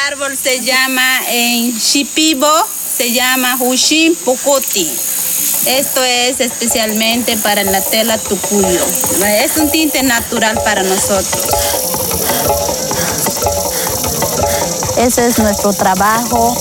árbol se llama en Shipibo, se llama Hushin Pocoti. Esto es especialmente para la tela tucuyo. Es un tinte natural para nosotros. Ese es nuestro trabajo.